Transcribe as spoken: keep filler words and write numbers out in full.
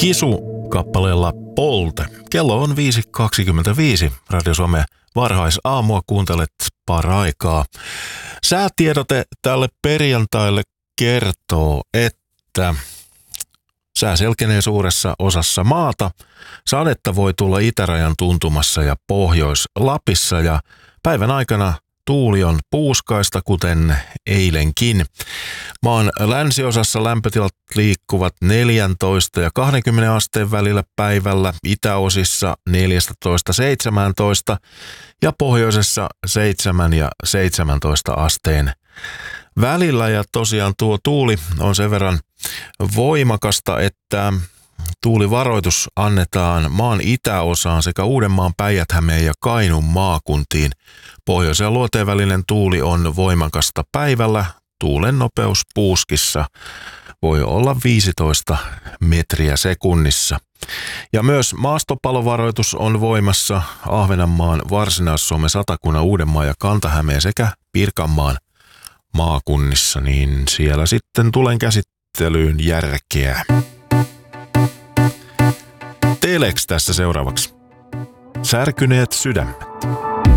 Kisu kappaleella Polte. Kello on viisi kaksikymmentäviisi. Radio Suomen varhaisaamua kuuntelet paraikaa. Säätiedote tälle perjantaille kertoo, että sää selkenee suuressa osassa maata. Sadetta voi tulla itärajan tuntumassa ja Pohjois-Lapissa ja päivän aikana tuuli on puuskaista, kuten eilenkin. Maan länsiosassa lämpötilat liikkuvat neljätoista ja kaksikymmentä asteen välillä päivällä, itäosissa neljätoista seitsemäntoista ja pohjoisessa seitsemän ja seitsemäntoista asteen välillä. Ja tosiaan tuo tuuli on sen verran voimakasta, että tuulivaroitus annetaan maan itäosaan sekä Uudenmaan, Päijät-Hämeen ja Kainuun maakuntiin. Pohjoisen ja luoteen välinen tuuli on voimakasta päivällä. Tuulen nopeus puuskissa voi olla viisitoista metriä sekunnissa. Ja myös maastopalovaroitus on voimassa Ahvenanmaan, Varsinais-Suomen, Satakunnan, Uudenmaan ja Kanta-Hämeen sekä Pirkanmaan maakunnissa, niin siellä sitten tulen käsittelyyn järkeä. Telex tässä seuraavaksi. Särkyneet sydämet.